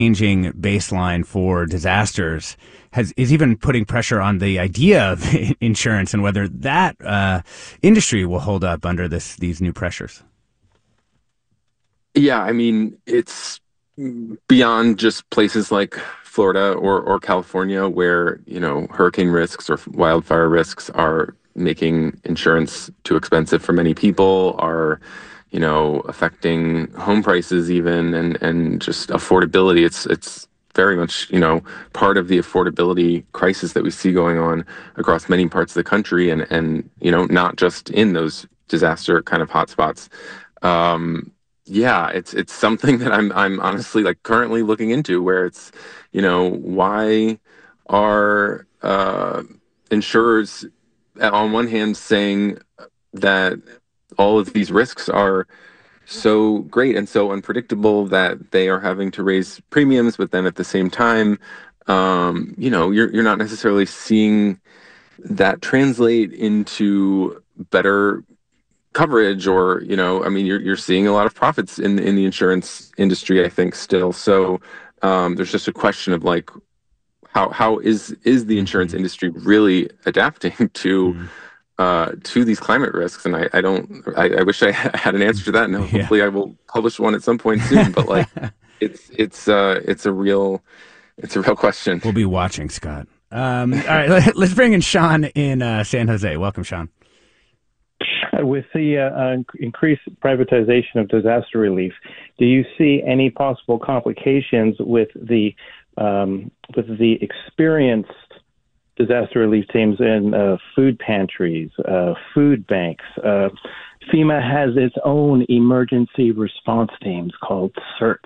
changing baseline for disasters is even putting pressure on the idea of insurance and whether that industry will hold up under these new pressures. Yeah, I mean, it's beyond just places like Florida or California where, hurricane risks or wildfire risks are making insurance too expensive for many people, are, affecting home prices even and just affordability. It's very much, part of the affordability crisis that we see going on across many parts of the country and not just in those disaster kind of hotspots. Yeah, it's something that I'm honestly like currently looking into where it's, why are insurers on one hand saying that all of these risks are so great and so unpredictable that they are having to raise premiums, but then at the same time, you're not necessarily seeing that translate into better coverage or I mean you're seeing a lot of profits in the insurance industry, I think, still. So there's just a question of like how is the insurance industry really adapting to these climate risks? And I wish I had an answer to that, and hopefully I will publish one at some point soon, but like it's a real question. We'll be watching, Scott. All right, let's bring in Sean in San Jose. Welcome, Sean. With the increased privatization of disaster relief, do you see any possible complications with the experienced disaster relief teams in food pantries, food banks? FEMA has its own emergency response teams called CERT.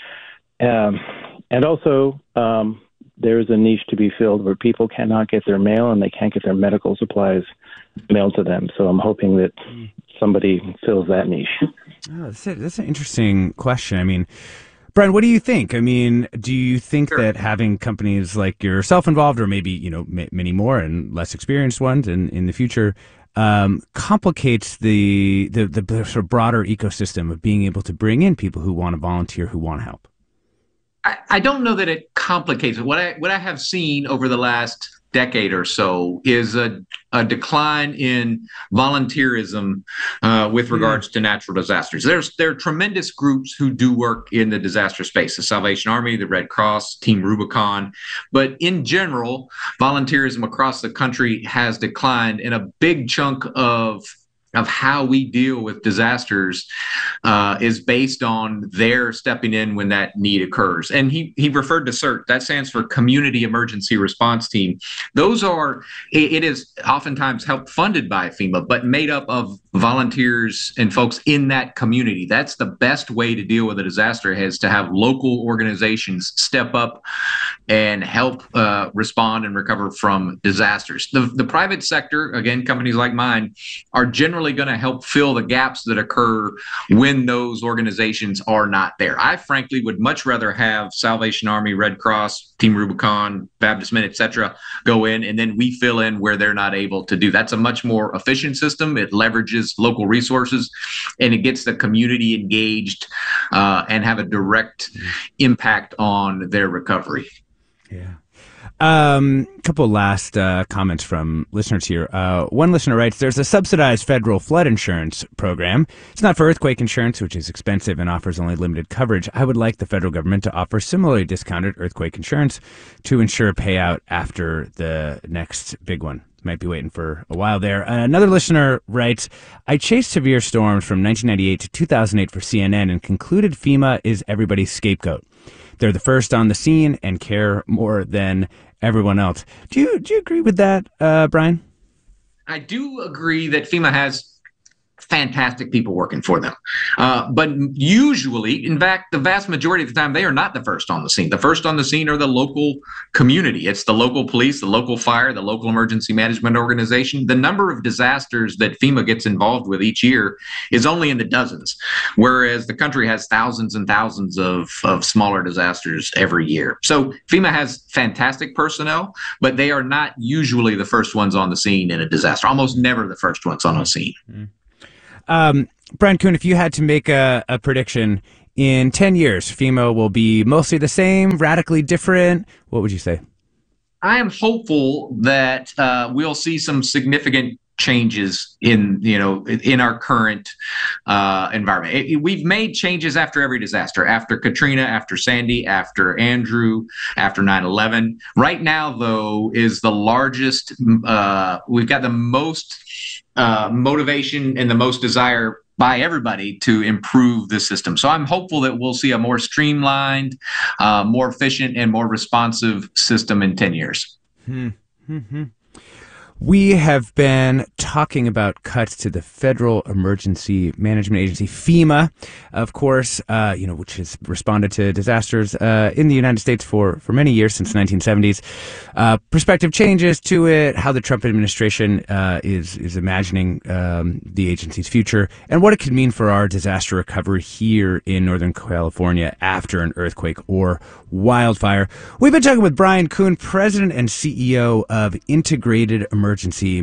And also, there is a niche to be filled where people cannot get their mail and they can't get their medical supplies mailed to them. So I'm hoping that somebody fills that niche. Oh, that's an interesting question. I mean, Brian, what do you think? I mean, do you think that having companies like yourself involved, or maybe, many more and less experienced ones in the future, complicates the sort of broader ecosystem of being able to bring in people who want to volunteer, who want to help? I don't know that it complicates it. What I have seen over the last decade or so is a decline in volunteerism with regards to natural disasters. There are tremendous groups who do work in the disaster space: the Salvation Army, the Red Cross, Team Rubicon. But in general, volunteerism across the country has declined, and a big chunk of how we deal with disasters is based on their stepping in when that need occurs. And he referred to CERT. That stands for Community Emergency Response Team. It is oftentimes help funded by FEMA, but made up of volunteers and folks in that community. That's the best way to deal with a disaster, is to have local organizations step up and help respond and recover from disasters. The private sector, again, companies like mine, are generally going to help fill the gaps that occur when those organizations are not there. I frankly would much rather have Salvation Army, Red Cross, Team Rubicon, Baptist Men, etc., go in, and then we fill in where they're not able to do. That's a much more efficient system. It leverages local resources, and it gets the community engaged and have a direct impact on their recovery. Yeah. Couple last comments from listeners here. One listener writes, there's a subsidized federal flood insurance program. It's not for earthquake insurance, which is expensive and offers only limited coverage. I would like the federal government to offer similarly discounted earthquake insurance to ensure payout after the next big one. Might be waiting for a while there. Another listener writes, I chased severe storms from 1998 to 2008 for CNN and concluded FEMA is everybody's scapegoat. They're the first on the scene and care more than everyone else. Do you agree with that, Brian? I do agree that FEMA has fantastic people working for them. But usually, in fact, the vast majority of the time, they are not the first on the scene. The first on the scene are the local community. It's the local police, the local fire, the local emergency management organization. The number of disasters that FEMA gets involved with each year is only in the dozens, whereas the country has thousands and thousands of smaller disasters every year. So FEMA has fantastic personnel, but they are not usually the first ones on the scene in a disaster. Almost never the first ones on the scene. Brian Kuhn, if you had to make a prediction in 10 years, FEMA will be mostly the same, radically different? What would you say? I am hopeful that we'll see some significant changes in our current environment. We've made changes after every disaster, after Katrina, after Sandy, after Andrew, after 9/11. Right now, though, is the largest. We've got the most motivation and the most desire by everybody to improve the system. So I'm hopeful that we'll see a more streamlined, more efficient, and more responsive system in 10 years. Mm-hmm. We have been talking about cuts to the Federal Emergency Management Agency, FEMA, of course, which has responded to disasters in the United States for many years, since the 1970s. Prospective changes to it, how the Trump administration is imagining the agency's future, and what it could mean for our disaster recovery here in Northern California after an earthquake or wildfire. We've been talking with Brian Kuhn, President and CEO of Integrated Emergency